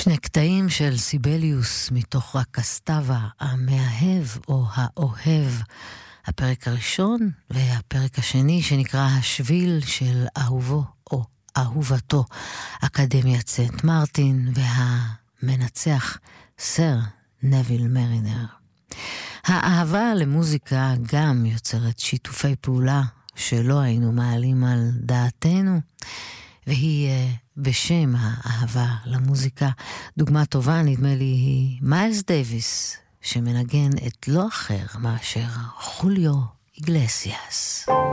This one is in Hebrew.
שני קטעים של סיבליוס מתוך הקסטבה, המאהב או האוהב, הפרק הראשון והפרק השני שנקרא השביל של אהובו או אהובתו, אקדמיית סנט מרטין, והמנצח סר נביל מרינר. האהבה למוזיקה גם יוצרת שיתופי פעולה שלא היינו מעלים על דעתנו, והיא בשם האהבה למוזיקה. דוגמה טובה נדמה לי היא מיילס דייביס, שמנגן את לא אחר מאשר חוליו איגלסיאס.